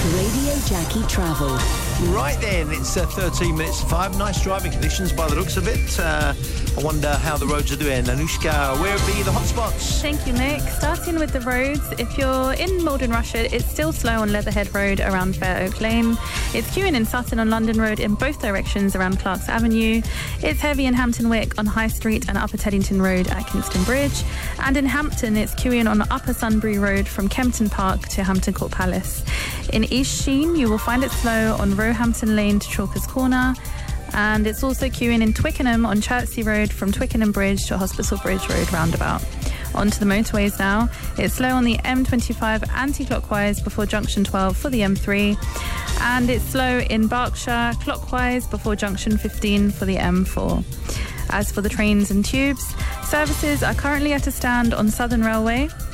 Radio Jackie Travel. Right then, it's 13 minutes to 5. Nice driving conditions by the looks of it. I wonder how the roads are doing. Anushka, where be the hotspots? Thank you, Nick. Starting with the roads, if you're in Malden Rushford, it's still slow on Leatherhead Road around Fair Oak Lane. It's queuing in Sutton on London Road in both directions around Clarks Avenue. It's heavy in Hampton Wick on High Street and Upper Teddington Road at Kingston Bridge. And in Hampton, it's queuing on Upper Sunbury Road from Kempton Park to Hampton Court Palace. In East Sheen, you will find it slow on Roehampton Lane to Chalkers Corner. And it's also queuing in Twickenham on Chertsey Road from Twickenham Bridge to Hospital Bridge Road roundabout. Onto the motorways now. It's slow on the M25 anti-clockwise before junction 12 for the M3. And it's slow in Berkshire clockwise before junction 15 for the M4. As for the trains and tubes, services are currently at a stand on Southern Railway